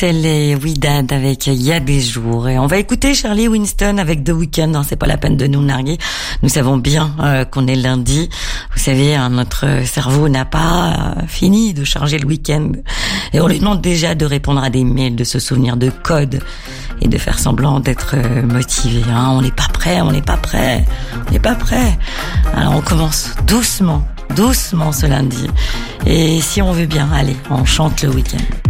C'était les We Dad avec Il y a des jours. Et on va écouter Charlie Winston avec The Weeknd. C'est pas la peine de nous narguer. Nous savons bien qu'on est lundi. Vous savez, notre cerveau n'a pas fini de charger le week-end. Et on lui demande déjà de répondre à des mails, de se souvenir de codes et de faire semblant d'être motivé. On n'est pas prêt, on n'est pas prêt, on n'est pas prêt. Alors on commence doucement ce lundi. Et si on veut bien, allez, on chante le week-end.